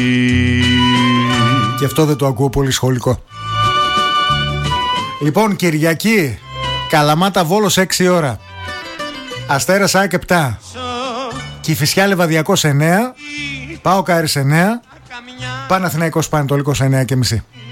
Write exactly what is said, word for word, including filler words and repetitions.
Και αυτό δεν το ακούω πολύ σχολικό. Λοιπόν, Κυριακή, Καλαμάτα Βόλος έξι ώρα, Αστέρας ΑΕΚ επτά, Κηφισιά Λεβαδιακός εννέα, ΠΑΟΚ Άρης εννέα, Παναθηναϊκός Πανετολικός εννέα και μισή.